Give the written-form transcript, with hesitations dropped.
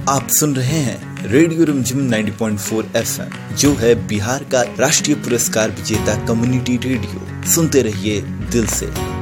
आप सुन रहे हैं रेडियो रिमझिम 90.4 FM, जो है बिहार का राष्ट्रीय पुरस्कार विजेता कम्युनिटी रेडियो। सुनते रहिए दिल से।